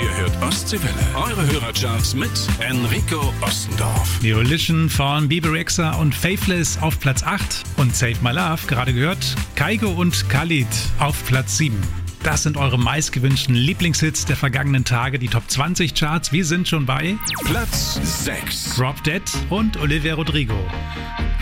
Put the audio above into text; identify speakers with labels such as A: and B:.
A: Ihr hört Ostseewelle. Eure Hörercharts mit Enrico Ostendorf.
B: Neolition von Bebe Rexha und Faithless auf Platz 8 und Save My Love, gerade gehört, Kygo und Khalid auf Platz 7. Das sind eure meistgewünschten Lieblingshits der vergangenen Tage, die Top 20 Charts. Wir sind schon bei
A: Platz 6.
B: Drop Dead und Olivia Rodrigo.